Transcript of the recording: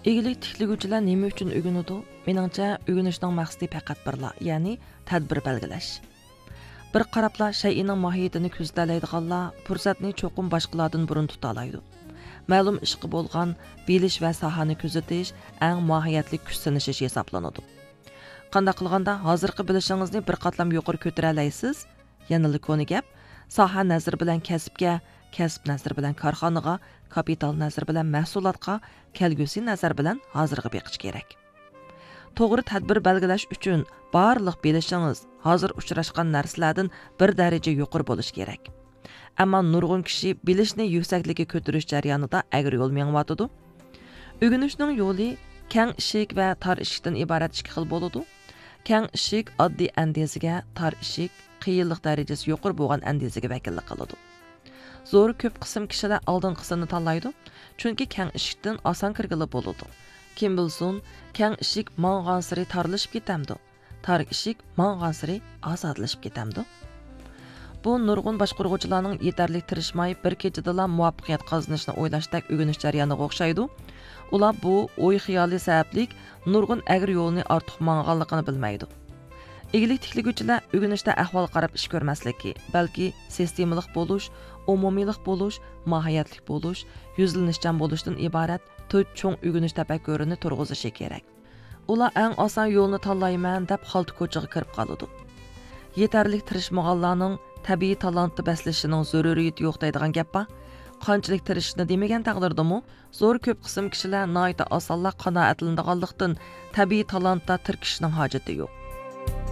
Egilik tikliguvchilar nima uchun o'rganadi? Meningcha, o'rganishning maqsadi faqat birla, ya'ni tadbir belgilash. Bir qarabla shay'ining mohiyatini ko'zlaydiganlar fursatni cho'qim boshqalardan burun tuta oladi. Ma'lum ishqi bo'lgan bilish va sohani kuzatish eng mohiyatli kuch sinashi hisoblanadi. Qanday qilganda hozirgi bilishingizni bir qatlam yuqori ko'tara olasiz? Yanili ko'ni gap, soha nazar bilan kasbga, kasb nazar bilan korxonaga, kapital nazar bilan mahsulotga, kelgusi nazar bilan hozirga beqish kerak. To'g'ri tadbir belgilash uchun barliq bilishingiz hozir uchrashgan narsalardan bir daraja yuqori bo'lish kerak. Ammo nurg'un kishi bilishni yuksaklikka ko'tarish jarayonida agr yo'l mengayotidi. O'rganishning yo'li keng ishik va tor ishikdan iborat ikki xil bo'ladi. Keng ishik oddiy andeziga, tor ishik qiyinlik darajasi yuqori bo'lgan andeziga vakillik qiladi. Zo'r ko'p qism kishilar oldin qismni tanlaydi, chunki keng ishikdan oson kirgili bo'ladi. Kim bilsin, keng ishik mong'ansiri torlashib ketamdi. Tor ishik mong'ansiri ozodlashib ketamdi. Bu nurg'un boshqaruvchilarning yetarli tirishmay bir kechada muvaffaqiyat qozonishni o'ylashdek o'rganish jarayoniga o'xshaydi. Ular bu o'y xiyoli sabablik nurg'un agr yo'lni ortiq mong'anligini bilmaydi. Egilik tikliguvchilar o'rganishda ahvol qarab ish ko'rmasligi, balki sistemalik bo'lish, umumiylik bo'lish, mohiyatlik bo'lish, yuzlanishchan bo'lishdan iborat to'rt cho'ng o'rganish tafakkurini turg'izishi kerak. Ular eng oson yo'lni tanlayman deb xalta ko'chaga kirib qoladi. Yetarli tirishmaganlarning tabiiy talantni baslashining zaruriyati yo'q deydigan gap bor. Qanchalik tirishni demagan taqdirdami, zo'r ko'p qism kishilar noita osonlik qanoatlanadiganlikdan tabiiy talantda tirkishning hojati yo'q.